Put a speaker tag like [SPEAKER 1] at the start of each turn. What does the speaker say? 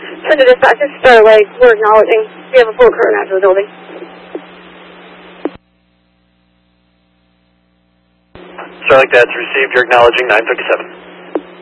[SPEAKER 1] Send to dispatch, this is Starlight. We're acknowledging. We have a full current after the building.
[SPEAKER 2] Starlight, that's received. You're acknowledging 957.